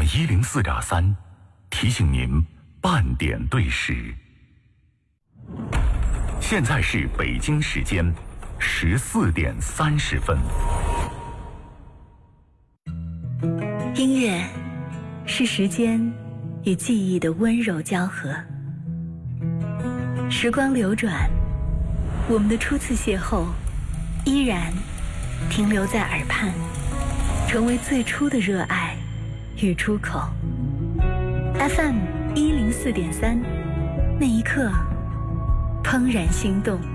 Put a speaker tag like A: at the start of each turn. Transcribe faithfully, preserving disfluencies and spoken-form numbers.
A: M 一零四点三提醒您半点对时。现在是北京时间十四点三十分。
B: 音乐是时间与记忆的温柔交合。时光流转，我们的初次邂逅依然停留在耳畔，成为最初的热爱与出口。 F M 一零四点三，那一刻怦然心动。